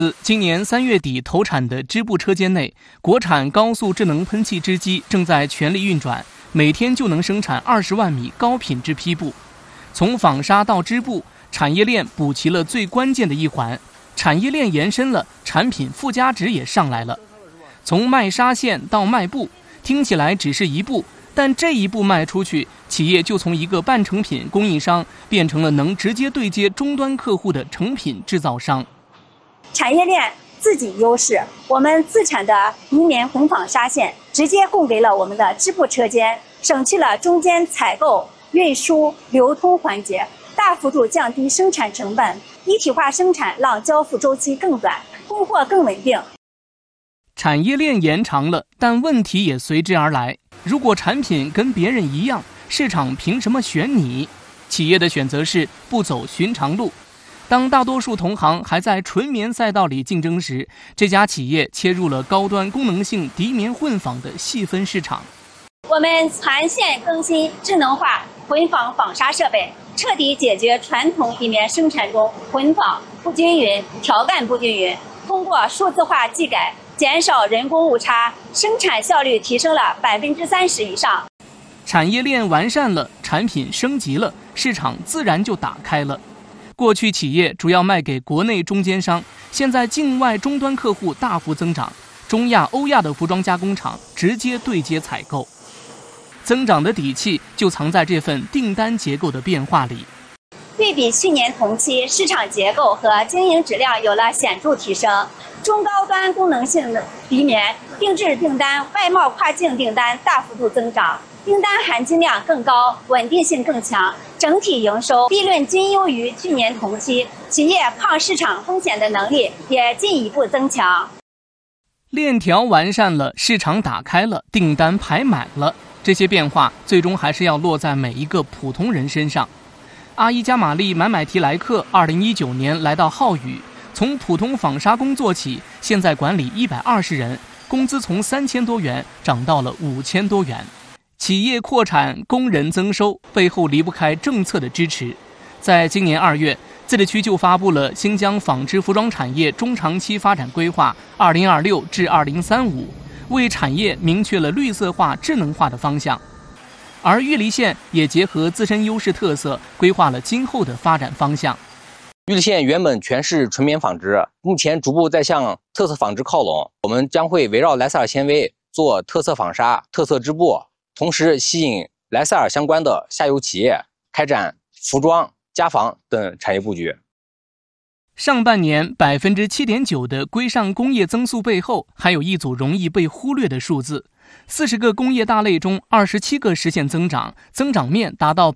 今年3月底投产的织布车间内，国产高速智能喷气织机正在全力运转，每天就能生产20万米高品质坯布。从纺纱到织布，产业链补齐了最关键的一环，产业链延伸了，产品附加值也上来了。从卖纱线到卖布，听起来只是一步，但这一步卖出去，企业就从一个半成品供应商变成了能直接对接终端客户的成品制造商。 产业链自己优势，我们自产的呢棉混纺纱线直接供给了我们的织布车间，省去了中间采购、运输、流通环节，大幅度降低生产成本，一体化生产让交付周期更短，供货更稳定。 产业链延长了，但问题也随之而来。如果产品跟别人一样，市场凭什么选你？企业的选择是不走寻常路。当大多数同行还在纯棉赛道里竞争时，这家企业切入了高端功能性涤棉混纺的细分市场。 我们全线更新智能化混纺纺纱设备，彻底解决传统涤棉生产中混纺不均匀、条干不均匀。通过数字化技改，减少人工误差，生产效率提升了30%以上。 产业链完善了，产品升级了，市场自然就打开了。过去企业主要卖给国内中间商，现在境外终端客户大幅增长，中亚、欧亚的服装加工厂直接对接采购。增长的底气就藏在这份订单结构的变化里。 对比去年同期，市场结构和经营质量有了显著提升。中高端功能性的涤棉定制订单、外贸跨境订单大幅度增长，订单含金量更高，稳定性更强，整体营收、利润均优于去年同期，企业抗市场风险的能力也进一步增强。 链条完善了，市场打开了，订单排满了，这些变化最终还是要落在每一个普通人身上。阿依加玛丽买买提莱克2019年来到浩宇，从普通纺纱工做起，现在管理120人，工资从3000多元涨到了5000多元。企业扩产，工人增收，背后离不开政策的支持。在今年2月，自治区就发布了新疆纺织服装产业中长期发展规划2026至2035，为产业明确了绿色化、智能化的方向。而玉梨县也结合自身优势特色，规划了今后的发展方向。 玉梨县原本全是纯棉纺织，目前逐步在向特色纺织靠拢。我们将会围绕莱塞尔纤维做特色纺纱、特色织布，同时吸引莱塞尔相关的下游企业，开展服装、家纺等产业布局。 上半年7.9%的规上工业增速背后，还有一组容易被忽略的数字：40个工业大类中，27个实现增长，增长面达到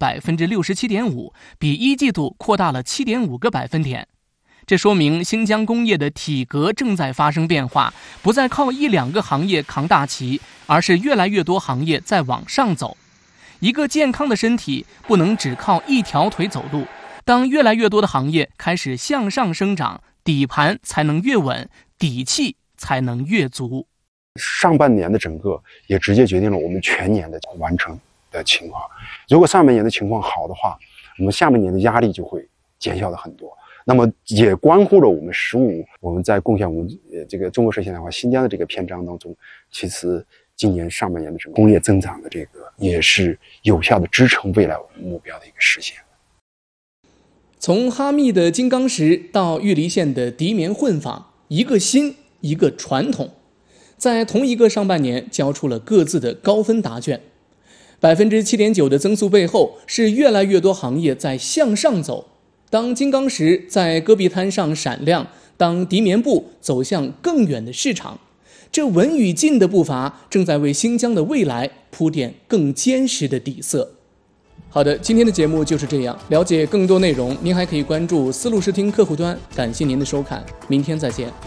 67.5%，比一季度扩大了7.5个百分点。这说明新疆工业的体格正在发生变化，不再靠1-2个行业扛大旗，而是越来越多行业在往上走。一个健康的身体不能只靠一条腿走路，当越来越多的行业开始向上生长，底盘才能越稳，底气才能越足。 上半年的整个也直接决定了我们全年的完成的情况。如果上半年的情况好的话，我们下半年的压力就会减小的很多。那么也关乎了我们15，我们在共享我们这个中国式现代化新疆的这个篇章当中，其实今年上半年的整个工业增长的这个也是有效的支撑未来我们目标的一个实现。 从哈密的金刚石到玉梨县的涤棉混纺，一个新，一个传统，在同一个上半年交出了各自的高分答卷。7.9%的增速背后，是越来越多行业在向上走。当金刚石在戈壁滩上闪亮，当涤棉布走向更远的市场，这稳与进的步伐正在为新疆的未来铺垫更坚实的底色。好的，今天的节目就是这样。了解更多内容，您还可以关注丝路视听客户端。感谢您的收看，明天再见。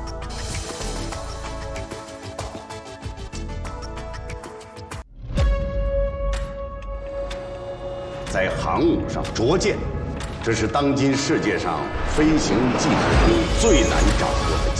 在航母上着舰，这是当今世界上飞行技术中最难掌握的技术。